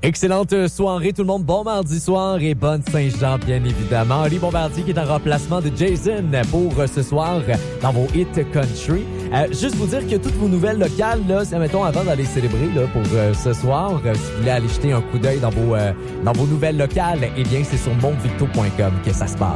Excellente soirée tout le monde, bon mardi soir et bonne Saint-Jean bien évidemment. Oli Bombardier qui est en remplacement de Jason pour ce soir dans vos hits country. Juste vous dire que toutes vos nouvelles locales, là, mettons avant d'aller célébrer là, pour ce soir, si vous voulez aller jeter un coup d'œil dans vos nouvelles locales, eh bien c'est sur montvicto.com que ça se passe.